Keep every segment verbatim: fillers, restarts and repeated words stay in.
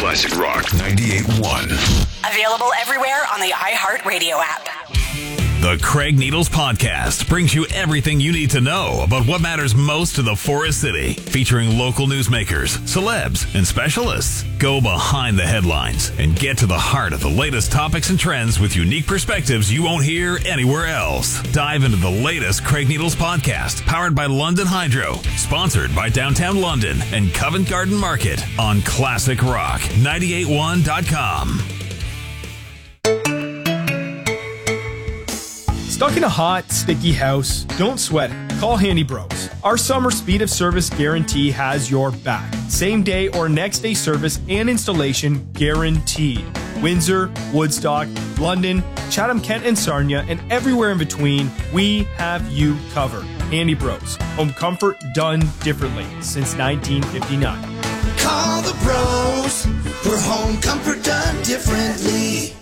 Classic Rock ninety-eight point one. Available everywhere on the iHeartRadio app. The Craig Needles Podcast brings you everything you need to know about what matters most to the Forest City, featuring local newsmakers, celebs, and specialists. Go behind the headlines and get to the heart of the latest topics and trends with unique perspectives you won't hear anywhere else. Dive into the latest Craig Needles Podcast, powered by London Hydro, sponsored by Downtown London and Covent Garden Market on Classic Rock ninety-eight one dot com. Stuck in a hot, sticky house? Don't sweat it. Call Handy Bros. Our summer speed of service guarantee has your back. Same day or next day service and installation guaranteed. Windsor, Woodstock, London, Chatham, Kent, and Sarnia, and everywhere in between, we have you covered. Handy Bros. Home comfort done differently since nineteen fifty-nine. Call the bros for home comfort done differently.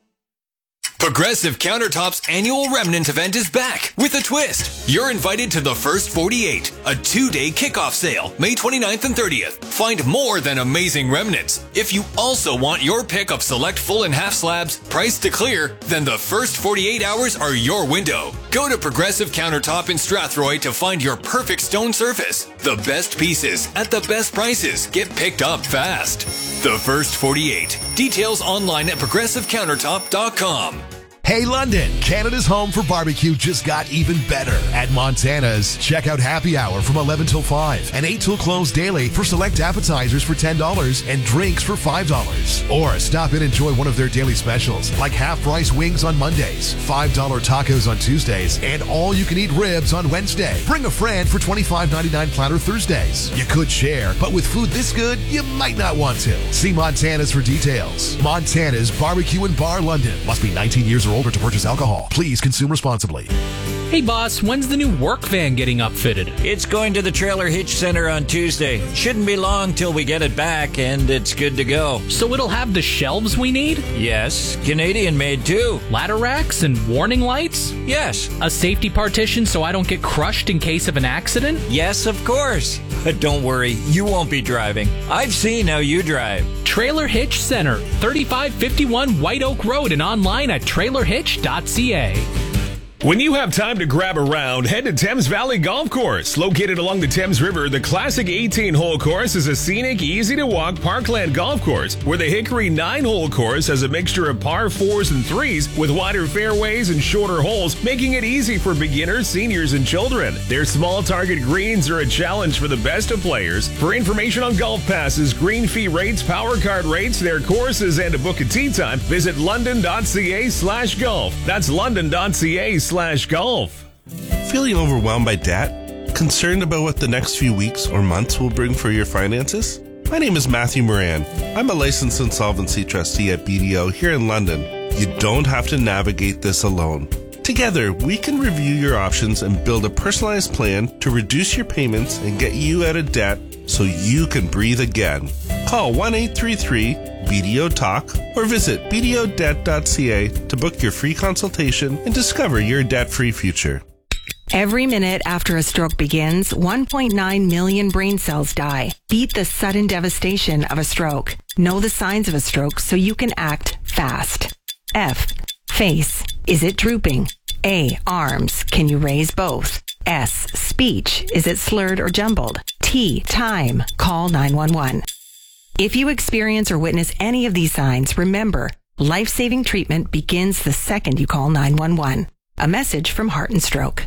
Progressive Countertop's annual Remnant event is back with a twist. You're invited to the First forty-eight, a two-day kickoff sale, May twenty-ninth and thirtieth. Find more than amazing remnants. If you also want your pick of select full and half slabs, priced to clear, then the First forty-eight hours are your window. Go to Progressive Countertop in Strathroy to find your perfect stone surface. The best pieces at the best prices get picked up fast. The First forty-eight. Details online at progressive countertop dot com. Hey London, Canada's home for barbecue just got even better. At Montana's, check out happy hour from eleven till five and eight till close daily for select appetizers for ten dollars and drinks for five dollars. Or stop in and enjoy one of their daily specials like half-price wings on Mondays, five dollar tacos on Tuesdays, and all-you-can-eat ribs on Wednesday. Bring a friend for twenty-five ninety-nine platter Thursdays. You could share, but with food this good, you might not want to. See Montana's for details. Montana's Barbecue and Bar London. Must be nineteen years or older to purchase alcohol. Please consume responsibly. Hey boss, when's the new work van getting upfitted? It's going to the Trailer Hitch Center on Tuesday. Shouldn't be long till we get it back and it's good to go. So it'll have the shelves we need? Yes, Canadian made too. Ladder racks and warning lights? Yes. A safety partition so I don't get crushed in case of an accident? Yes, of course. But don't worry, you won't be driving. I've seen how you drive. Trailer Hitch Center, thirty-five fifty-one White Oak Road, and online at trailer hitch dot c a. When you have time to grab around, head to Thames Valley Golf Course. Located along the Thames River, the classic eighteen-hole course is a scenic, easy-to-walk parkland golf course, where the Hickory nine-hole course has a mixture of par fours and threes with wider fairways and shorter holes, making it easy for beginners, seniors, and children. Their small target greens are a challenge for the best of players. For information on golf passes, green fee rates, power card rates, their courses, and to book a tee time, visit london.ca slash golf. That's london.ca slash golf. Feeling overwhelmed by debt? Concerned about what the next few weeks or months will bring for your finances? My name is Matthew Moran. I'm a licensed insolvency trustee at B D O here in London. You don't have to navigate this alone. Together, we can review your options and build a personalized plan to reduce your payments and get you out of debt so you can breathe again. Call one eight three three B D O Talk or visit b d o debt dot c a to book your free consultation and discover your debt-free future. Every minute after a stroke begins, one point nine million brain cells die. Beat the sudden devastation of a stroke. Know the signs of a stroke so you can act fast. F. Face. Is it drooping? A. Arms. Can you raise both? S. Speech. Is it slurred or jumbled? T. Time. Call nine one one. If you experience or witness any of these signs, remember, life-saving treatment begins the second you call nine one one. A message from Heart and Stroke.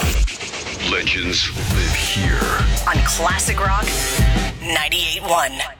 Legends live here On Classic Rock ninety-eight point one.